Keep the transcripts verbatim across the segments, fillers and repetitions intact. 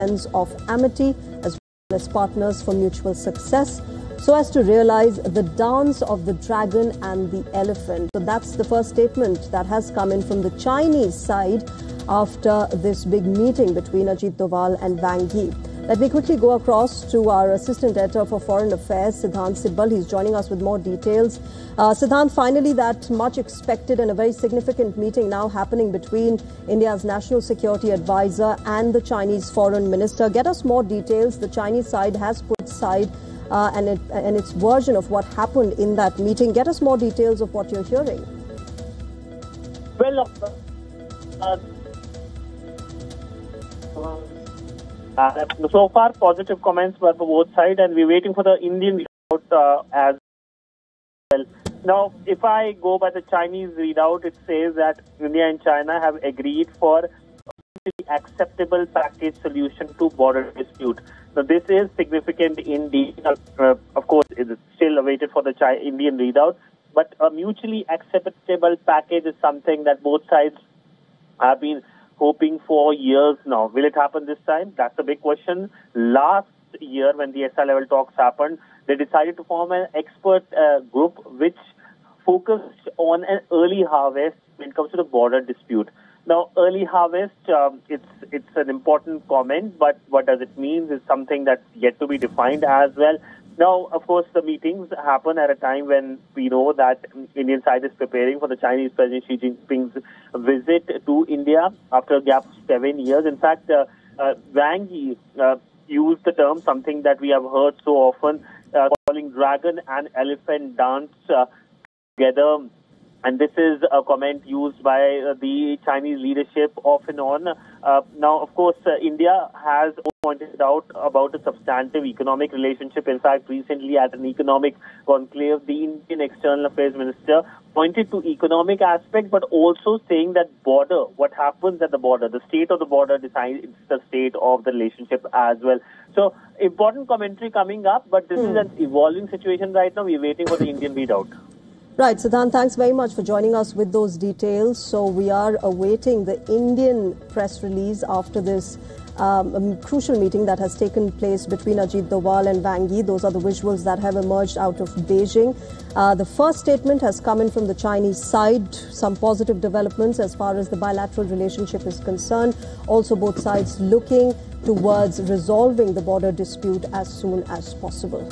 of amity as well as partners for mutual success, so as to realize the dance of the dragon and the elephant. So that's the first statement that has come in from the Chinese side after this big meeting between Ajit Doval and Wang Yi. Let me quickly go across to our Assistant Editor for Foreign Affairs, Siddhant Sibal. He's joining us with more details. Uh, Siddhant, finally that much expected and a very significant meeting now happening between India's National Security Advisor and the Chinese Foreign Minister. Get us more details. The Chinese side has put aside uh, and, it, and its version of what happened in that meeting. Get us more details of what you're hearing. Well, uh, Uh, so far, positive comments were for both sides, and we're waiting for the Indian readout uh, as well. Now, if I go by the Chinese readout, it says that India and China have agreed for an acceptable package solution to border dispute. Now, this is significant indeed. Uh, of course, it is still awaited for the China Indian readout, but a mutually acceptable package is something that both sides have been hoping for years now. Will it happen this time? That's a big question. Last year, when the S I level talks happened, they decided to form an expert uh, group which focused on an early harvest when it comes to the border dispute. Now, early harvest, um, it's it's an important comment, but what does it mean is something that's yet to be defined as well. Now, of course, the meetings happen at a time when we know that Indian side is preparing for the Chinese President Xi Jinping's visit to India after a gap of seven years. In fact, uh, uh, Wang Yi uh, used the term, something that we have heard so often, uh, calling dragon and elephant dance uh, together. And this is a comment used by uh, the Chinese leadership off and on. Uh, now, of course, uh, India has pointed out about a substantive economic relationship. In fact, recently at an economic conclave, the Indian External Affairs Minister pointed to economic aspect, but also saying that border, what happens at the border, the state of the border decides the state of the relationship as well. So, important commentary coming up, but this hmm. is an evolving situation right now. We're waiting for the Indian readout. Right, Siddhant, thanks very much for joining us with those details. So we are awaiting the Indian press release after this um, crucial meeting that has taken place between Ajit Doval and Wang Yi. Those are the visuals that have emerged out of Beijing. Uh, the first statement has come in from the Chinese side. Some positive developments as far as the bilateral relationship is concerned. Also, both sides looking towards resolving the border dispute as soon as possible.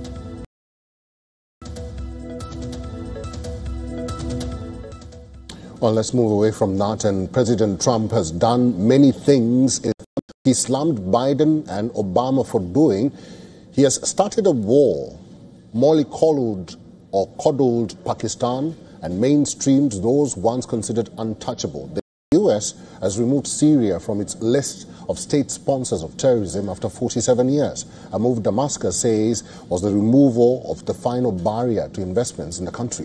Well, let's move away from that. And President Trump has done many things he slammed Biden and Obama for doing. He has started a war, mollycoddled or coddled Pakistan, and mainstreamed those once considered untouchable. The U S has removed Syria from its list of state sponsors of terrorism after forty-seven years, a move Damascus says was the removal of the final barrier to investments in the country.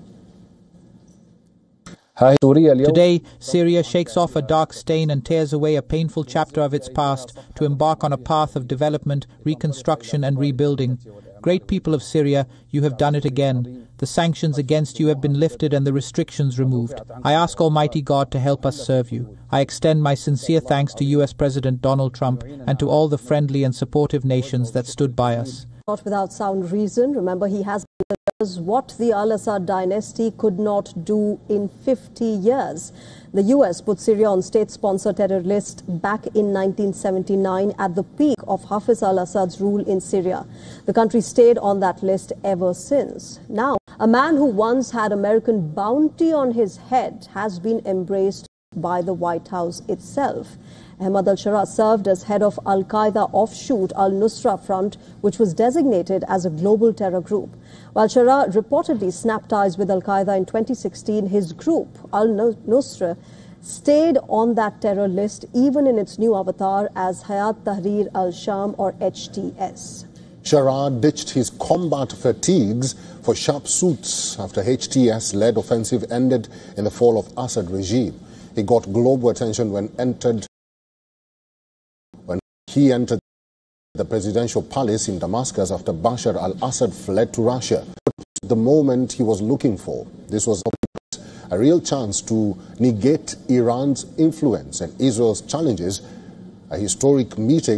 Today, Syria shakes off a dark stain and tears away a painful chapter of its past to embark on a path of development, reconstruction and rebuilding. Great people of Syria, you have done it again. The sanctions against you have been lifted and the restrictions removed. I ask Almighty God to help us serve you. I extend my sincere thanks to U S President Donald Trump and to all the friendly and supportive nations that stood by us. Not without sound reason. Remember, he has what the Al-Assad dynasty could not do in fifty years. The U S put Syria on state-sponsored terror list back in nineteen seventy-nine at the peak of Hafez al-Assad's rule in Syria. The country stayed on that list ever since. Now, a man who once had American bounty on his head has been embraced by the White House itself. Ahmad al-Sharaa served as head of Al-Qaeda offshoot Al-Nusra Front, which was designated as a global terror group. While Sharaa reportedly snapped ties with Al-Qaeda in twenty sixteen, his group, Al-Nusra, stayed on that terror list even in its new avatar as Hayat Tahrir al-Sham or H T S. Sharaa ditched his combat fatigues for sharp suits after H T S-led offensive ended in the fall of Assad regime. He got global attention when entered when he entered the presidential palace in Damascus after Bashar al-Assad fled to Russia. The moment he was looking for. This was a real chance to negate Iran's influence and Israel's challenges. A historic meeting